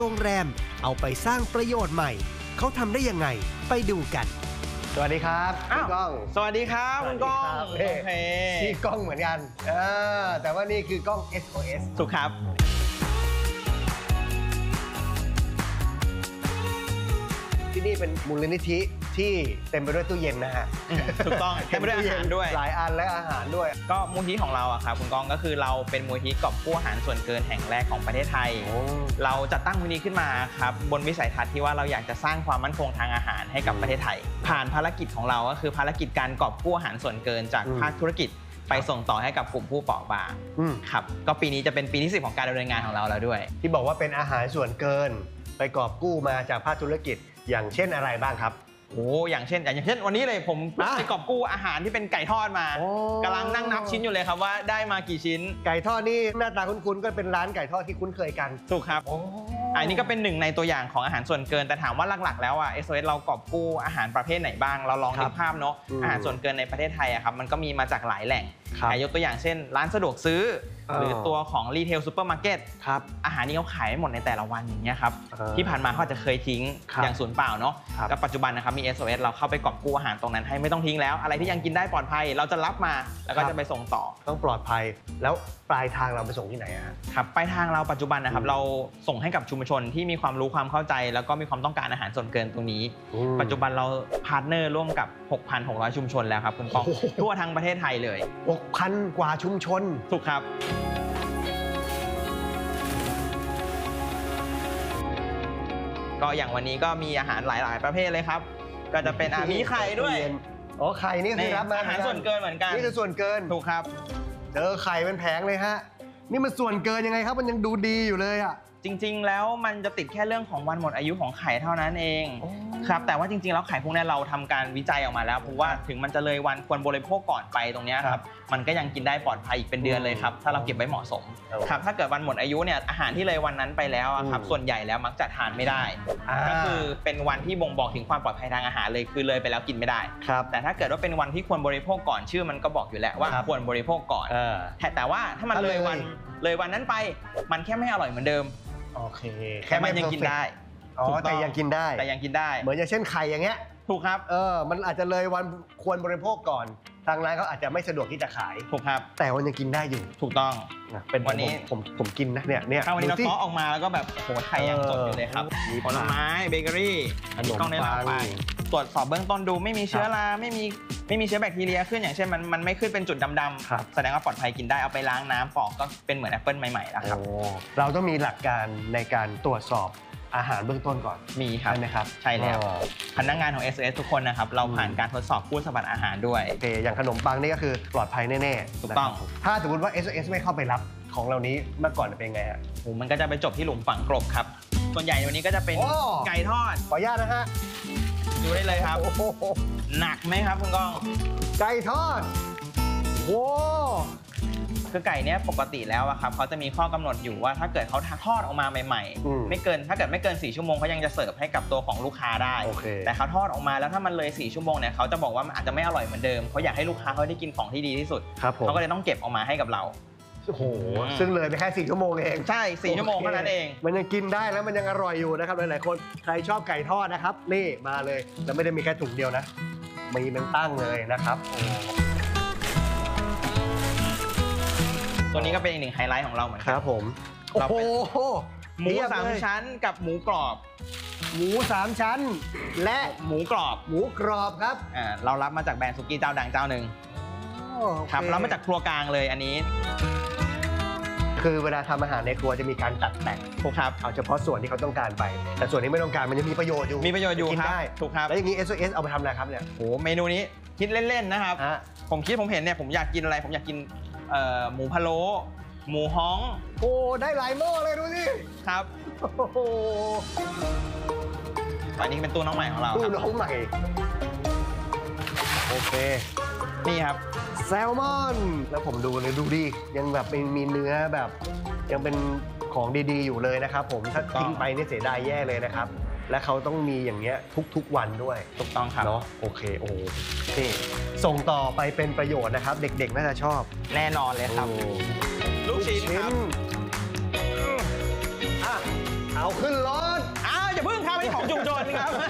โรงแรมเอาไปสร้างประโยชน์ใหม่เขาทำได้ยังไงไปดูกันสวัสดีครับคุณก้องสวัสดีครับคุณก้องโอเคชื่อกล้องเหมือนกันแต่ว่านี่คือกล้อง SOS ถูกครับที่นี่เป็นมูลนิธิที่เต็มไปด้วยตู้เย็นนะฮะถูกต้องเต็มไปด้วยอาหารด้วยหลายอันและอาหารด้วยก็มูลนิธิของเราอะครับคุณกองก็คือเราเป็นมูลนิธิกอบกู้อาหารส่วนเกินแห่งแรกของประเทศไทยเราจัดตั้งมูลนิธิขึ้นมาครับบนวิสัยทัศน์ที่ว่าเราอยากจะสร้างความมั่นคงทางอาหารให้กับประเทศไทยผ่านภารกิจของเราก็คือภารกิจการกอบกู้อาหารส่วนเกินจากภาคธุรกิจไปส่งต่อให้กับกลุ่มผู้เปราะบางครับก็ปีนี้จะเป็นปีที่10ของการดำเนินงานของเราแล้วด้วยที่บอกว่าเป็นอาหารส่วนเกินไปกอบกู้มาจากภาคธุรกิจอย่างเช่นอะไรบ้างครับโอ้อย่างเช่นวันนี้เลยผมไปกอบกู้อาหารที่เป็นไก่ทอดมากำลังนั่งนับชิ้นอยู่เลยครับว่าได้มากี่ชิ้นไก่ทอดนี่หน้าตาคุ้นๆก็เป็นร้านไก่ทอดที่คุ้นเคยกันถูกครับอันนี้ก็เป็นหนึ่งในตัวอย่างของอาหารส่วนเกินแต่ถามว่าหลักๆแล้วSOS เรากอบกู้อาหารประเภทไหนบ้างเราลองนึกภาพเนาะอาหารส่วนเกินในประเทศไทยครับมันก็มีมาจากหลายแหล่งยกตัวอย่างเช่นร้านสะดวกซื้อหรือตัวของรีเทลซูเปอร์มาร์เก็ตอาหารนี้เขาขายไม่หมดในแต่ละวันอย่างเงี้ยครับที่ผ่านมาเขาจะเคยทิ้งอย่างศูนย์เปล่าเนาะก็ปัจจุบันนะครับมี SOS เราเข้าไปกอบกู้อาหารตรงนั้นให้ไม่ต้องทิ้งแล้วอะไรที่ยังกินได้ปลอดภัยเราจะรับมาแล้วก็จะไปส่งต่อต้องปลอดภัยแล้วปลายทางเราไปส่งที่ไหนครับปลายทางเราปัจจุบันนะครับเราส่งให้กับชุมชนที่มีความรู้ความเข้าใจแล้วก็มีความต้องการอาหารส่วนเกินตรงนี้ปัจจุบันเราพาร์ทเนอร์ร่วมกับ 6,600 ชุมชนแล้วครับคุณปองทั่วทั้งประเทศไทยเลย 6,000 กว่าชุมชนถูกครับก็อย่างวันนี้ก็มีอาหารหลายๆประเภทเลยครับก็จะเป็นมีไข่ด้วยไข่นี่คือรับมาอาหารส่วนเกินเหมือนกันนี่คือส่วนเกินถูกครับเจอไข่เป็นแผงเลยฮะนี่มันส่วนเกินยังไงครับมันยังดูดีอยู่เลยจริงๆแล้วมันจะติดแค่เรื่องของวันหมดอายุของไข่เท่านั้นเองครับแต่ว่าจริงๆแล้วไข่พวกนี้เราทำการวิจัยออกมาแล้วเพราะว่าถึงมันจะเลยวันควรบริโภคก่อนไปตรงนี้ครับมันก็ยังกินได้ปลอดภัยอีกเป็นเดือนเลยครับถ้าเราเก็บไว้เหมาะสมครับถ้าเกิดวันหมดอายุเนี่ยอาหารที่เลยวันนั้นไปแล้วครับส่วนใหญ่แล้วมักจะทานไม่ได้ก็คือเป็นวันที่บ่งบอกถึงความปลอดภัยทางอาหารเลยคือเลยไปแล้วกินไม่ได้แต่ถ้าเกิดว่าเป็นวันที่ควรบริโภคก่อนชื่อมันก็บอกอยู่แล้วว่าควรบริโภคก่อนแต่ว่าถ้ามันเลยวันนั้นไปมันแค่ไม่อร่อยเหมือนเดิมโอเคแค่มันยังกินได้แต่ยังกินได้เหมือนอย่างเช่นไข่อย่างเงี้ยถูกครับมันอาจจะเลยวันควรบริโภคก่อนทางร้านเขาอาจจะไม่สะดวกที่จะขายถูกครับแต่วันยังกินได้อยู่ถูกต้องเป็นวันนี้ผมกินนะเนี่ยวันนี้เราเคาะออกมาแล้วก็แบบโหไข่ยังสดอยู่เลยครับผลไม้เบเกอรี่ต้องได้รับไปตรวจสอบเบื้องต้นดูไม่มีเชื้อราไม่มีเชื้อแบคทีเรียขึ้นอย่างเช่นมันไม่ขึ้นเป็นจุดดำๆแสดงว่าปลอดภัยกินได้เอาไปล้างน้ำปอกก็เป็นเหมือนแอปเปิ้ลใหม่ๆแล้วครับเราต้องมีหลักการในการตรวจสอบอาหารเบื้องต้นก่อนมีครับใช่ไหมครับใช่แล้วพนักงานของ SOS ทุกคนนะครับเราผ่านการทดสอบผู้สัมผัสอาหารด้วยโอเคอย่างขนมปังนี่ก็คือปลอดภัยแน่ๆถูกต้องถ้าสมมติว่า SOS ไม่เข้าไปรับของเหล่านี้เมื่อก่อนเป็นไงฮะมันก็จะไปจบที่หลุมฝังกลบครับส่วนใหญ่วันนี้ก็จะเป็นไก่ทอดขออนุญาตนะฮะดูได้เลยครับหนักไหมครับคุณก้องไก่ทอดโว้คือไก่เนี้ยปกติแล้วครับเขาจะมีข้อกำหนดอยู่ว่าถ้าเกิดเขาทอดออกมาใหม่ๆถ้าเกิดไม่เกิน4ชั่วโมงเขายังจะเสิร์ฟให้กับตัวของลูกค้าได้แต่เขาทอดออกมาแล้วถ้ามันเลย4ชั่วโมงเนี่ยเขาจะบอกว่ามันอาจจะไม่อร่อยเหมือนเดิมเขาอยากให้ลูกค้าเขาได้กินของที่ดีที่สุดเขาก็เลยต้องเก็บออกมาให้กับเราโอ้โหซึ่งเลยไปแค่4ชั่วโมงเองใช่4ชั่วโมงเท่านั้นเองมันยังกินได้แล้วมันยังอร่อยอยู่นะครับหลายๆคนใครชอบไก่ทอดนะครับนี่มาเลยแล้วไม่ได้มีแค่ถุงเดียวนะมีมันตั้งเลยนะครับตัวนี้ก็เป็นอีกหนึ่งไฮไลท์ของเราเหมือนกันครับผมโอ้โหหมู3ชั้นกับหมูกรอบหมู3ชั้นและหมูกรอบครับเรารับมาจากแบรนด์สุกี้เจ้าดังเจ้าหนึ่งครับรับมาจากครัวกลางเลยอันนี้คือเวลาทำอาหารในครัวจะมีการตัดแต่งถูกครับเอาเฉพาะส่วนที่เขาต้องการไปแต่ส่วนที่ไม่ต้องการมันจะมีประโยชน์อยู่ครับถูกครับแล้วอย่างนี้ SOS เอาไปทำอะไรครับเนี่ยโอ้เมนูนี้คิดเล่นๆนะครับผมเห็นเนี่ยผมอยากกินอะไรผมอยากกินหมูพะโล้หมูฮ้องโอ้ได้หลายหม้อเลยดูสิครับโอ้อันนี้เป็นตู้น้องใหม่ของเราตู้น้องใหม่โอเคนี่ครับแซลมอนแล้วผมดูเลยดูดิยังแบบมีเนื้อแบบยังเป็นของดีๆอยู่เลยนะครับผมถ้าทิ้งไปนี่เสียดายแย่เลยนะครับและเขาต้องมีอย่างเงี้ยทุกวันด้วยถูกต้องครับเนาะโอเคโอ้นี่ส่งต่อไปเป็นประโยชน์นะครับเด็กๆน่าจะชอบแน่นอนเลยครับลูกชิ้นครับอเอาขึ้นรถอ้าวอย่าเพิ่งครับอันนี้ของชุมชนครับ